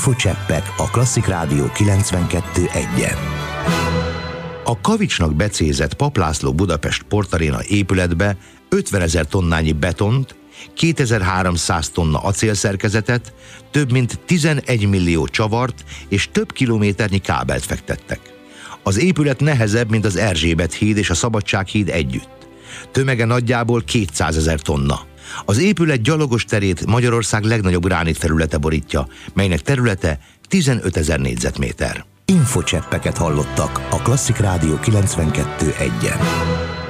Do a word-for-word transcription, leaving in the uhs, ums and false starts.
Infocseppek a Klasszik Rádió kilencvenkettő egyen. A kavicsnak becézett Papp László Budapest Sportaréna épületbe ötvenezer tonnányi betont, kétezer-háromszáz tonna acélszerkezetet, több mint tizenegy millió csavart és több kilométernyi kábelt fektettek. Az épület nehezebb, mint az Erzsébet híd és a Szabadsághíd együtt. Tömege nagyjából kétszázezer tonna. Az épület gyalogos terét Magyarország legnagyobb gránitfelülete borítja, melynek területe tizenötezer négyzetméter. Infocseppeket hallottak a Klasszik Rádió kilencvenkettő egyen.